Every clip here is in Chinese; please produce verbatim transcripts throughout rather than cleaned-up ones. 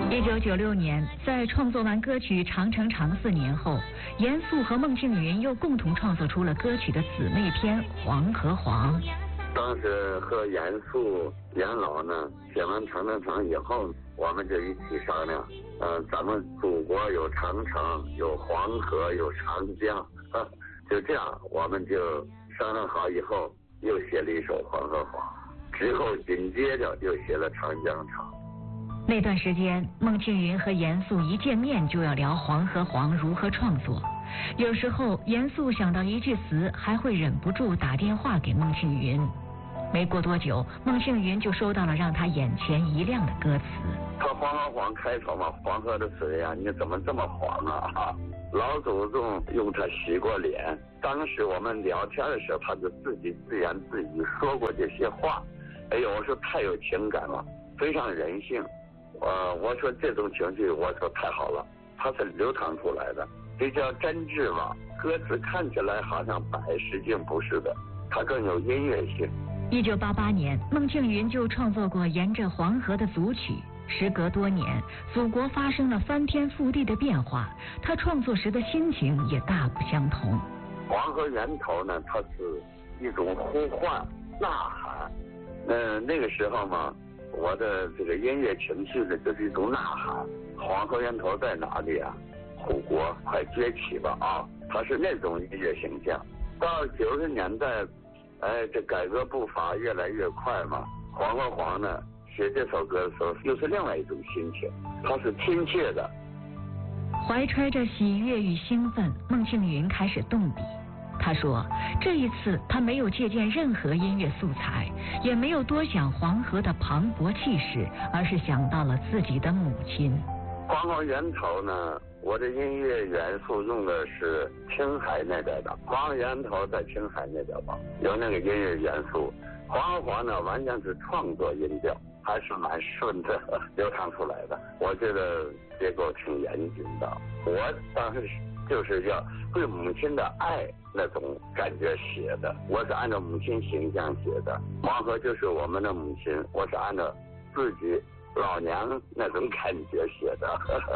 一九九六年，在创作完歌曲《长城长》四年后，严肃和孟庆云又共同创作出了歌曲的姊妹篇《黄和黄》。 当时和严肃、严老呢写完《长城长》以后，我们就一起商量，呃，咱们祖国有长城，有黄河，有长江，啊，就这样，我们就商量好以后，又写了一首《黄和黄》，之后紧接着又写了《长江长》。 那段时间，孟庆云和严肃一见面就要聊《黄和黄》如何创作。有时候，严肃想到一句词，还会忍不住打电话给孟庆云。没过多久，孟庆云就收到了让他眼前一亮的歌词。 他黄和黄开头嘛，黄河的水呀、啊，你怎么这么黄啊？老祖宗用它洗过脸。当时我们聊天的时候，他就自己自言自语说过这些话。哎呦，我说太有情感了，非常人性。呃，我说这种情绪，我说太好了，它是流淌出来的，比较真挚嘛。歌词看起来好像白，实际不是的，它更有音乐性。 一九八八年，孟庆云就创作过《沿着黄河》的组曲。时隔多年，祖国发生了翻天覆地的变化，他创作时的心情也大不相同。 黄河源头呢，它是一种呼唤、呐喊。呃，那个时候嘛，我的这个音乐情绪呢，就是一种呐喊。黄河源头在哪里啊？护国快崛起吧啊！它是那种音乐形象。到九十年代，哎，这改革步伐越来越快嘛。黄和黄呢，写这首歌的时候，又是另外一种心情，它是亲切的。 怀揣着喜悦与兴奋，孟庆云开始动笔。他说，这一次他没有借鉴任何音乐素材，也没有多想黄河的磅礴气势，而是想到了自己的母亲。 黄河源头呢，我的音乐元素用的是青海那边的，黄河源头在青海那边吧，有那个音乐元素。黄和黄呢，完全是创作音调，还是蛮顺的流淌出来的。我觉得结构挺严谨的。我当时就是要对母亲的爱那种感觉写的，我是按照母亲形象写的。黄河就是我们的母亲，我是按照自己老娘那种感觉写的。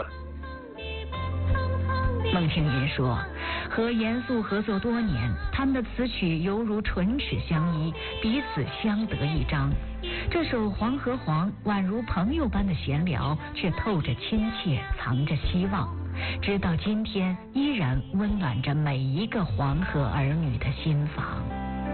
孟庆云说，和严肃合作多年，他们的词曲犹如唇齿相依，彼此相得益彰。这首《黄和黄》宛如朋友般的闲聊，却透着亲切，藏着希望，直到今天依然温暖着每一个黄河儿女的心房。